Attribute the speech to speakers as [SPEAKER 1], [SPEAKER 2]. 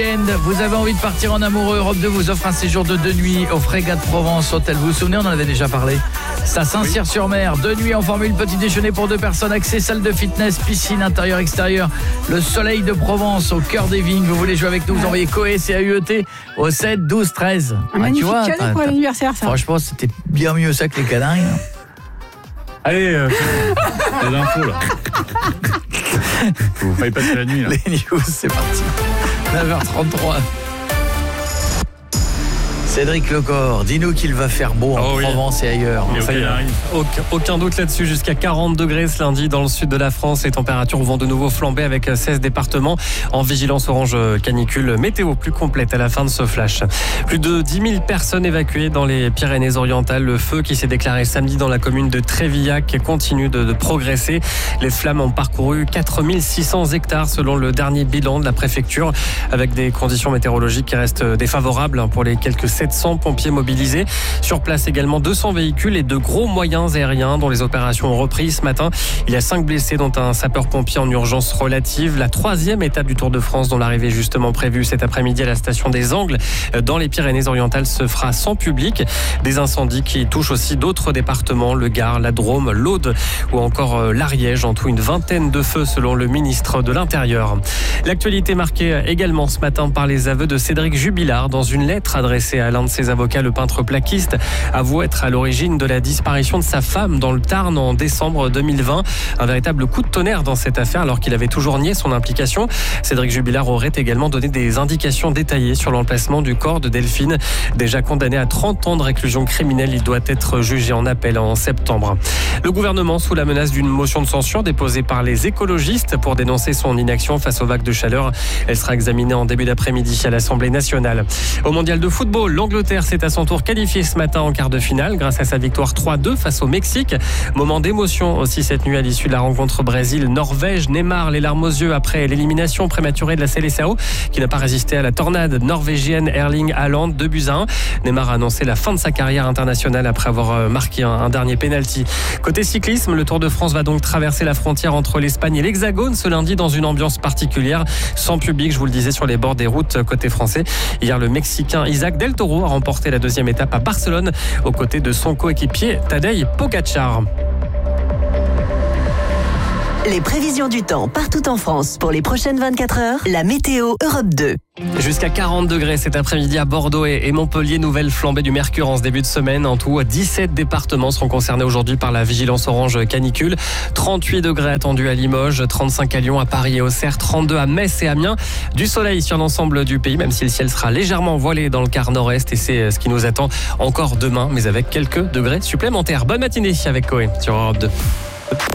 [SPEAKER 1] Vous avez envie de partir en amoureux, Europe 2 vous offre un séjour de 2 nuits au Frégate Provence Hôtel. Vous vous souvenez, on en avait déjà parlé. C'est à Saint-Cyr-sur-Mer, 2 nuits en formule petit déjeuner pour 2 personnes, accès salle de fitness, piscine intérieure extérieure, le soleil de Provence au cœur des vignes. Vous voulez jouer avec nous, vous envoyez COE CAUET au 7 12 13.
[SPEAKER 2] Un magnifique cadeau pour l'anniversaire, ça.
[SPEAKER 1] Franchement, c'était bien mieux ça que les Canaries.
[SPEAKER 3] Allez, les infos là. Vous fallait passer la nuit là.
[SPEAKER 1] Les news, c'est parti. 9h33. Cédric Lecor, dis-nous qu'il va faire beau en Provence et ailleurs.
[SPEAKER 4] Aucun doute là-dessus, jusqu'à 40 degrés ce lundi dans le sud de la France. Les températures vont de nouveau flamber avec 16 départements en vigilance orange canicule. Météo plus complète à la fin de ce flash. Plus de 10 000 personnes évacuées dans les Pyrénées-Orientales. Le feu qui s'est déclaré samedi dans la commune de Trévillac continue de progresser. Les flammes ont parcouru 4 600 hectares selon le dernier bilan de la préfecture, avec des conditions météorologiques qui restent défavorables pour les quelques 700 pompiers mobilisés. Sur place également 200 véhicules et de gros moyens aériens dont les opérations ont repris ce matin. Il y a 5 blessés dont un sapeur-pompier en urgence relative. La 3e étape du Tour de France dont l'arrivée est justement prévue cet après-midi à la station des Angles dans les Pyrénées-Orientales se fera sans public. Des incendies qui touchent aussi d'autres départements, le Gard, la Drôme, l'Aude ou encore l'Ariège. En tout une vingtaine de feux selon le ministre de l'Intérieur. L'actualité marquée également ce matin par les aveux de Cédric Jubilard dans une lettre adressée à l'un de ses avocats, le peintre plaquiste, avoue être à l'origine de la disparition de sa femme dans le Tarn en décembre 2020. Un véritable coup de tonnerre dans cette affaire alors qu'il avait toujours nié son implication. Cédric Jubilard aurait également donné des indications détaillées sur l'emplacement du corps de Delphine. Déjà condamné à 30 ans de réclusion criminelle, il doit être jugé en appel en septembre. Le gouvernement sous la menace d'une motion de censure déposée par les écologistes pour dénoncer son inaction face aux vagues de chaleur. Elle sera examinée en début d'après-midi à l'Assemblée nationale. Au mondial de football, l'Angleterre s'est à son tour qualifiée ce matin en quart de finale grâce à sa victoire 3-2 face au Mexique. Moment d'émotion aussi cette nuit à l'issue de la rencontre Brésil-Norvège. Neymar les larmes aux yeux après l'élimination prématurée de la Seleção qui n'a pas résisté à la tornade norvégienne Erling Haaland, 2-1. Neymar a annoncé la fin de sa carrière internationale après avoir marqué un dernier pénalty. Côté cyclisme, le Tour de France va donc traverser la frontière entre l'Espagne et l'Hexagone ce lundi dans une ambiance particulière, sans public, je vous le disais, sur les bords des routes côté français. Hier, le Mexicain Isaac Del Toro a remporté la 2e étape à Barcelone aux côtés de son coéquipier Tadej Pogačar.
[SPEAKER 5] Les prévisions du temps partout en France pour les prochaines 24 heures, la météo Europe 2.
[SPEAKER 4] Jusqu'à 40 degrés cet après-midi à Bordeaux et Montpellier, nouvelle flambée du mercure en ce début de semaine. En tout, 17 départements seront concernés aujourd'hui par la vigilance orange canicule. 38 degrés attendus à Limoges, 35 à Lyon, à Paris et Auxerre, 32 à Metz et Amiens. Du soleil sur l'ensemble du pays, même si le ciel sera légèrement voilé dans le quart nord-est. Et c'est ce qui nous attend encore demain, mais avec quelques degrés supplémentaires. Bonne matinée avec Coé sur Europe 2.